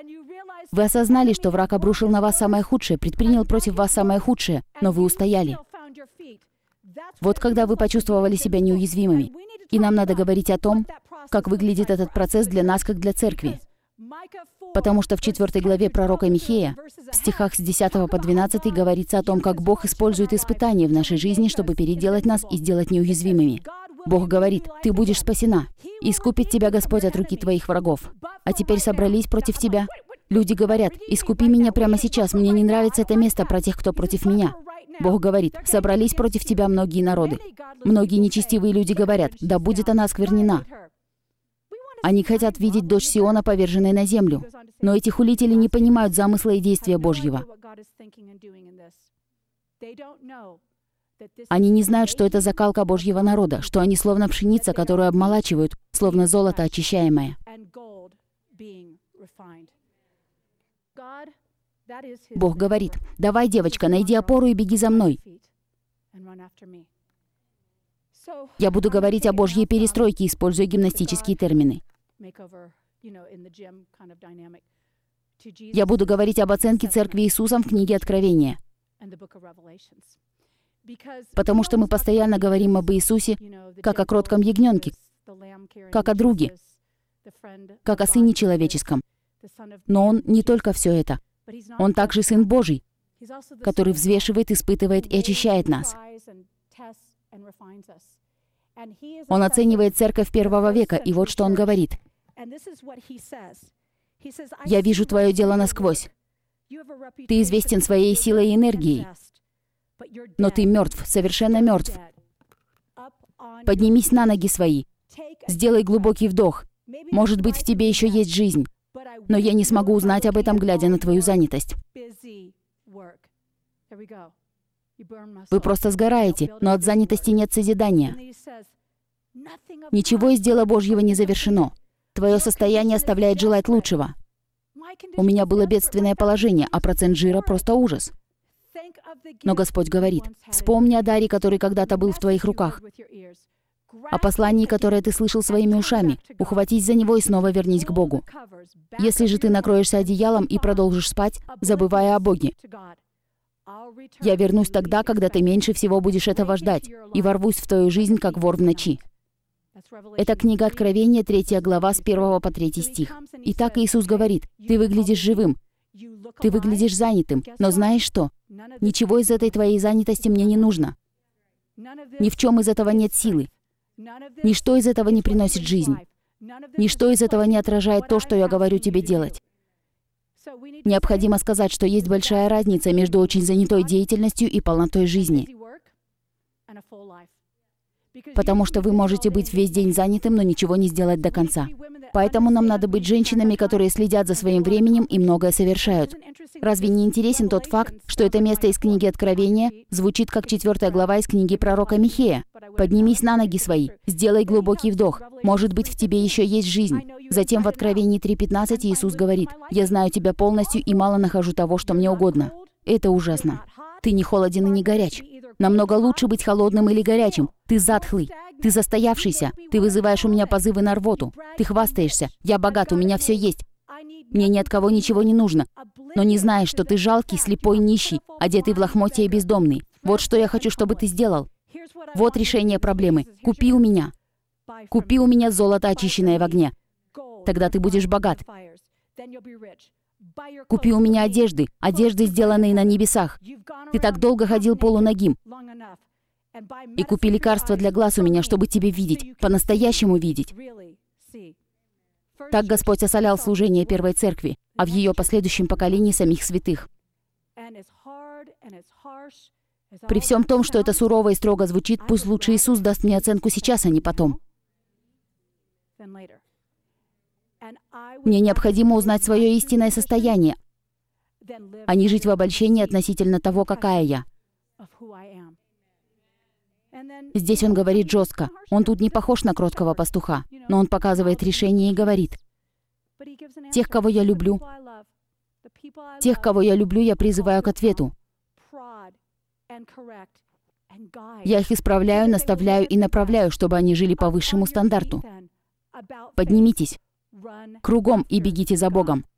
Вы осознали, что враг обрушил на вас самое худшее, предпринял против вас самое худшее, но вы устояли. Вот когда вы почувствовали себя неуязвимыми. И нам надо говорить о том, как выглядит этот процесс для нас, как для церкви. Потому что в 4 главе пророка Михея, в стихах с 10 по 12 говорится о том, как Бог использует испытания в нашей жизни, чтобы переделать нас и сделать неуязвимыми. Бог говорит: «Ты будешь спасена. Искупит тебя Господь от руки твоих врагов. А теперь собрались против тебя». Люди говорят: «Искупи меня прямо сейчас, мне не нравится это место про тех, кто против меня». Бог говорит: «Собрались против тебя многие народы». Многие нечестивые люди говорят: «Да будет она осквернена». Они хотят видеть дочь Сиона, поверженной на землю. Но эти хулители не понимают замысла и действия Божьего. Они не знают, что это закалка Божьего народа, что они словно пшеница, которую обмолачивают, словно золото очищаемое. Бог говорит: «Давай, девочка, найди опору и беги за мной». Я буду говорить о Божьей перестройке, используя гимнастические термины. Я буду говорить об оценке Церкви Иисусом в книге Откровения. Потому что мы постоянно говорим об Иисусе как о кротком ягненке, как о друге, как о Сыне Человеческом. Но Он не только все это. Он также Сын Божий, который взвешивает, испытывает и очищает нас. Он оценивает церковь первого века, и вот что Он говорит: «Я вижу твое дело насквозь. Ты известен своей силой и энергией, но ты мертв, совершенно мертв. Поднимись на ноги свои, сделай глубокий вдох. Может быть, в тебе еще есть жизнь, но я не смогу узнать об этом, глядя на твою занятость. Вы просто сгораете, но от занятости нет созидания. Ничего из дела Божьего не завершено. Твое состояние оставляет желать лучшего. У меня было бедственное положение, а процент жира просто ужас. Но Господь говорит: вспомни о даре, который когда-то был в твоих руках, о послании, которое ты слышал своими ушами. Ухватись за него и снова вернись к Богу. Если же ты накроешься одеялом и продолжишь спать, забывая о Боге, я вернусь тогда, когда ты меньше всего будешь этого ждать, и ворвусь в твою жизнь, как вор в ночи». Это книга Откровения, 3 глава, с 1 по 3 стих. Итак, Иисус говорит: «Ты выглядишь живым, ты выглядишь занятым, но знаешь что? Ничего из этой твоей занятости мне не нужно. Ни в чем из этого нет силы. Ничто из этого не приносит жизнь. Ничто из этого не отражает то, что я говорю тебе делать». Необходимо сказать, что есть большая разница между очень занятой деятельностью и полнотой жизни. Потому что вы можете быть весь день занятым, но ничего не сделать до конца. Поэтому нам надо быть женщинами, которые следят за своим временем и многое совершают. Разве не интересен тот факт, что это место из книги Откровения звучит как 4 глава из книги пророка Михея? «Поднимись на ноги свои, сделай глубокий вдох. Может быть, в тебе еще есть жизнь». Затем в Откровении 3:15 Иисус говорит: «Я знаю тебя полностью и мало нахожу того, что мне угодно». Это ужасно. Ты не холоден и не горяч. Намного лучше быть холодным или горячим. Ты затхлый, ты застоявшийся, ты вызываешь у меня позывы на рвоту. Ты хвастаешься: «Я богат, у меня все есть. Мне ни от кого ничего не нужно». Но не знаешь, что ты жалкий, слепой, нищий, одетый в лохмотья и бездомный. Вот что я хочу, чтобы ты сделал. Вот решение проблемы. Купи у меня. Купи у меня золото, очищенное в огне. Тогда ты будешь богат. Купи у меня одежды, сделанные на небесах. Ты так долго ходил полунагим. И купи лекарства для глаз у меня, чтобы тебе видеть, по-настоящему видеть. Так Господь осолял служение первой церкви, а в ее последующем поколении самих святых. При всем том, что это сурово и строго звучит, пусть лучше Иисус даст мне оценку сейчас, а не потом. Мне необходимо узнать свое истинное состояние, а не жить в обольщении относительно того, какая я. Здесь он говорит жестко. Он тут не похож на кроткого пастуха, но он показывает решение и говорит: тех, кого я люблю, я призываю к ответу. Я их исправляю, наставляю и направляю, чтобы они жили по высшему стандарту. Поднимитесь кругом и бегите за Богом.